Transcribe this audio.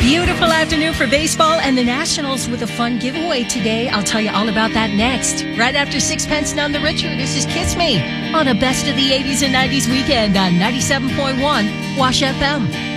Beautiful afternoon for baseball and the Nationals with a fun giveaway today. I'll tell you all about that next. Right after Sixpence None the Richer, this is Kiss Me on a Best of the 80s and 90s weekend on 97.1 Wash FM.